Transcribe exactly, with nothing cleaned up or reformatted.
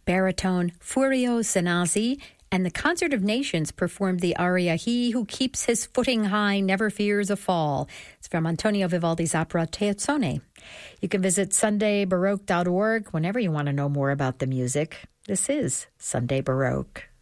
baritone Furio Sanasi and the Concert of Nations performed the aria He Who Keeps His Footing High Never Fears a Fall. It's from Antonio Vivaldi's opera Teozzone. You can visit sunday baroque dot org whenever you want to know more about the music. This is Sunday Baroque.